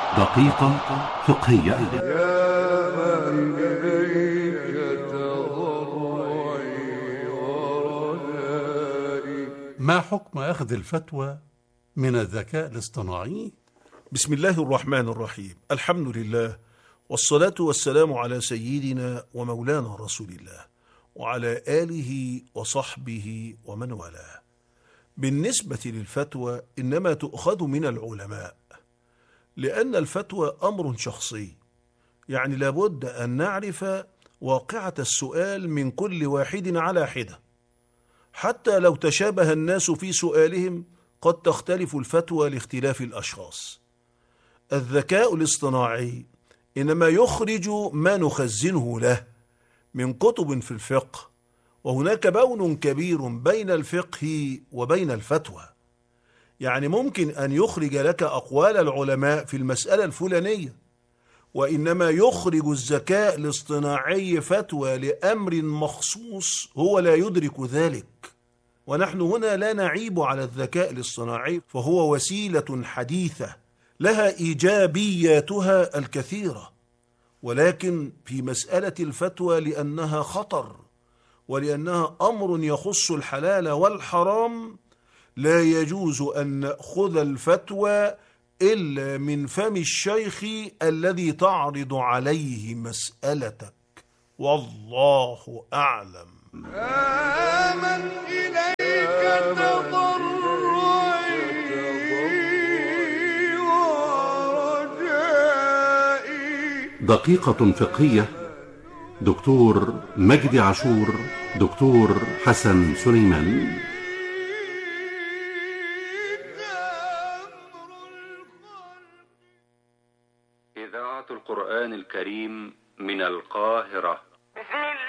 دقيقة فقهية. يا من إليك تضرعي ورجائي. ما حكم أخذ الفتوى من الذكاء الاصطناعي؟ بسم الله الرحمن الرحيم. الحمد لله، والصلاة والسلام على سيدنا ومولانا رسول الله وعلى آله وصحبه ومن والاه. بالنسبة للفتوى إنما تؤخذ من العلماء، لأن الفتوى أمر شخصي، يعني لابد أن نعرف واقعة السؤال من كل واحد على حدة. حتى لو تشابه الناس في سؤالهم قد تختلف الفتوى لاختلاف الأشخاص. الذكاء الاصطناعي إنما يخرج ما نخزنه له من كتب في الفقه، وهناك بون كبير بين الفقه وبين الفتوى. يعني ممكن أن يخرج لك أقوال العلماء في المسألة الفلانية، وإنما يخرج الذكاء الاصطناعي فتوى لأمر مخصوص هو لا يدرك ذلك. ونحن هنا لا نعيب على الذكاء الاصطناعي، فهو وسيلة حديثة لها إيجابياتها الكثيرة، ولكن في مسألة الفتوى لأنها خطر ولأنها أمر يخص الحلال والحرام لا يجوز أن نأخذ الفتوى إلا من فم الشيخ الذي تعرض عليه مسألتك، والله أعلم. آمن إليك تضرعي ورجائي. دقيقة فقهية. دكتور مجدي عاشور، دكتور حسن سليمان. إذاعة القرآن الكريم من القاهرة.